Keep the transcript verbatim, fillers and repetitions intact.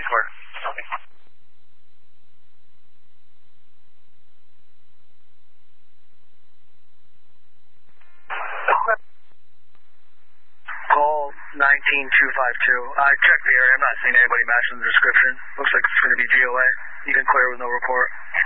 report. Call nineteen two five two. I checked the area. I'm not seeing anybody matching the description. Looks like it's going to be G O A. You can clear with no report.